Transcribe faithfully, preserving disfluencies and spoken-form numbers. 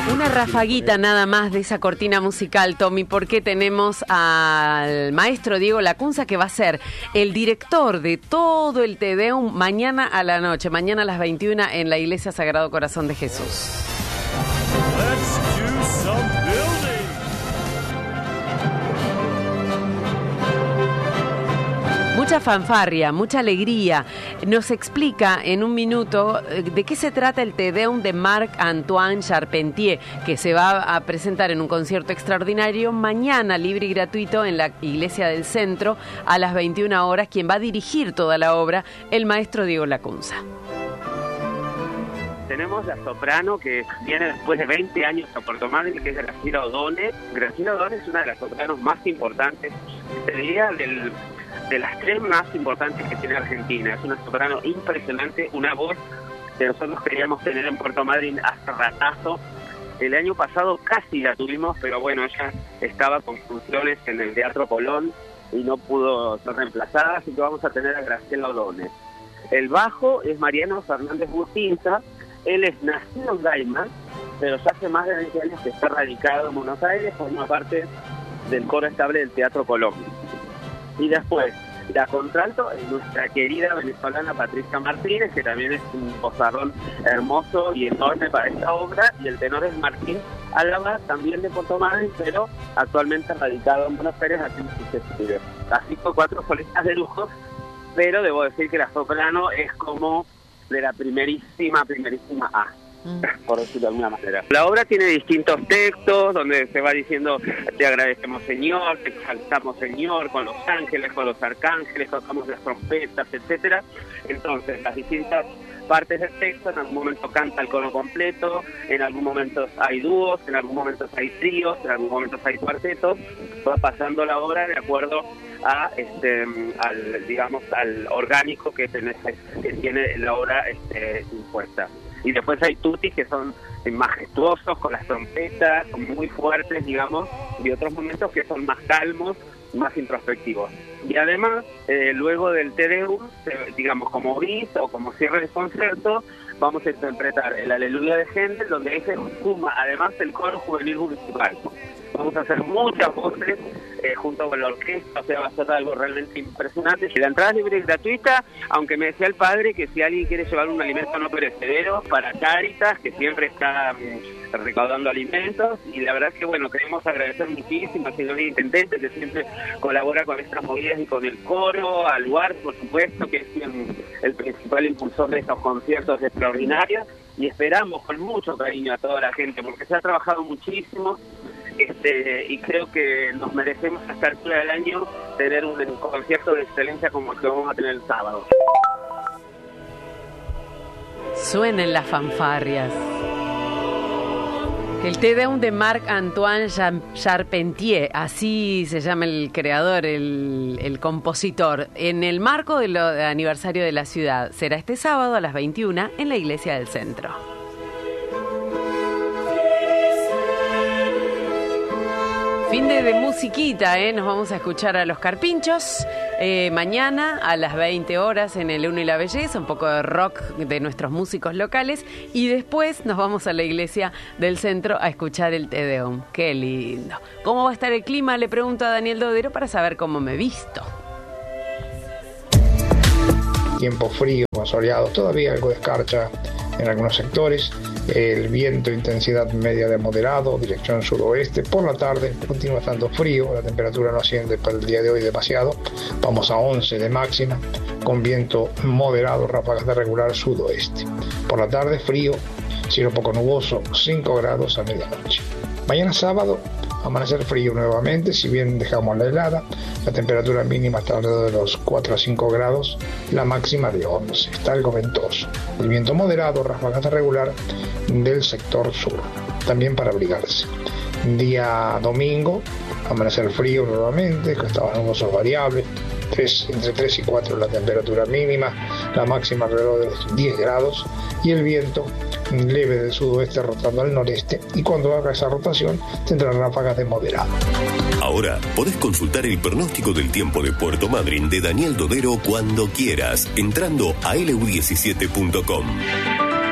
Una rafaguita nada más de esa cortina musical, Tommy, porque tenemos al maestro Diego Lacunza, que va a ser el director de todo el Te Deum mañana a la noche, mañana a las veintiuna en la Iglesia Sagrado Corazón de Jesús. Let's do some building. Mucha fanfarria, mucha alegría. Nos explica en un minuto de qué se trata el Te Deum de Marc-Antoine Charpentier, que se va a presentar en un concierto extraordinario mañana, libre y gratuito, en la Iglesia del Centro a las veintiuna horas. Quien va a dirigir toda la obra, el maestro Diego Lacunza. Tenemos la soprano que viene después de veinte años a Puerto Madryn, que es Graciela O'Donnell. Graciela O'Donnell es una de las sopranos más importantes, te diría, del... de las tres más importantes que tiene Argentina. Es una soprano impresionante, una voz que nosotros queríamos tener en Puerto Madryn hasta ratazo. El año pasado casi la tuvimos, pero bueno, ella estaba con funciones en el Teatro Colón y no pudo ser reemplazada, así que vamos a tener a Graciela O'Donnell. El bajo es Mariano Fernández Bustinza. Él es nacido en Gaima, pero ya hace más de veinte años que está radicado en Buenos Aires, forma parte del coro estable del Teatro Colón. Y después, la contralto es nuestra querida venezolana Patricia Martínez, que también es un vozarrón hermoso y enorme para esta obra, y el tenor es Martín Álava, también de Puerto Madryn, pero actualmente radicado en Buenos Aires haciendo sus estudios. Así que cuatro solistas de lujo, pero debo decir que la soprano es como de la primerísima, primerísima A. Por decirlo de alguna manera. La obra tiene distintos textos donde se va diciendo: te agradecemos, Señor, te exaltamos, Señor, con los ángeles, con los arcángeles, tocamos las trompetas, etcétera. Entonces, las distintas partes del texto, en algún momento canta el coro completo, en algún momento hay dúos, en algún momento hay tríos, en algún momento hay cuartetos. Va pasando la obra de acuerdo a este al digamos al orgánico que tiene, que tiene la obra este, impuesta. Y después hay tutis que son majestuosos, con las trompetas, muy fuertes, digamos, y otros momentos que son más calmos, más introspectivos. Y además, eh, luego del Te Deum, eh, digamos, como bis o como cierre de concierto, vamos a interpretar el Aleluya de Händel, donde ese suma además el coro juvenil municipal. Vamos a hacer muchas voces eh, junto con la orquesta, o sea, va a ser algo realmente impresionante. La entrada es libre y gratuita, aunque me decía el padre que si alguien quiere llevar un alimento no perecedero para Cáritas, que siempre está um, recaudando alimentos, y la verdad es que, bueno, queremos agradecer muchísimo al señor intendente, que siempre colabora con estas movidas y con el coro, al lugar, por supuesto, que es el, el principal impulsor de estos conciertos extraordinarios, y esperamos con mucho cariño a toda la gente, porque se ha trabajado muchísimo. Este, y creo que nos merecemos a esta altura del año tener un, un concierto de excelencia como el que vamos a tener el sábado. Suenen las fanfarrias. El Te Deum de Marc-Antoine Charpentier, así se llama el creador, el, el compositor, en el marco del aniversario de la ciudad. Será este sábado a las veintiuna en la Iglesia del Centro. Fin de, de musiquita, ¿eh? Nos vamos a escuchar a Los Carpinchos eh, mañana a las veinte horas en El Uno y la Belleza, un poco de rock de nuestros músicos locales, y después nos vamos a la Iglesia del Centro a escuchar el Te Deum. ¡Qué lindo! ¿Cómo va a estar el clima? Le pregunto a Daniel Dodero para saber cómo me visto. Tiempo frío, soleado, todavía algo de escarcha en algunos sectores. El viento, intensidad media de moderado, dirección suroeste. Por la tarde continúa estando frío, la temperatura no asciende para el día de hoy demasiado. Vamos a once de máxima, con viento moderado, ráfagas de regular sudoeste. Por la tarde frío, cielo poco nuboso, cinco grados a medianoche. Mañana sábado, amanecer frío nuevamente, si bien dejamos la helada. La temperatura mínima está alrededor de los cuatro a cinco grados, la máxima de once. Está algo ventoso. El viento moderado, ráfagas de regular del sector sur, también para abrigarse. Día domingo, amanecer frío nuevamente, que estaban nubosos variables, tres, entre tres y cuatro la temperatura mínima, la máxima alrededor de los diez grados, y el viento leve del sudoeste rotando al noreste, y cuando haga esa rotación tendrá ráfagas de moderado. Ahora podés consultar el pronóstico del tiempo de Puerto Madryn de Daniel Dodero cuando quieras, entrando a L U diecisiete punto com.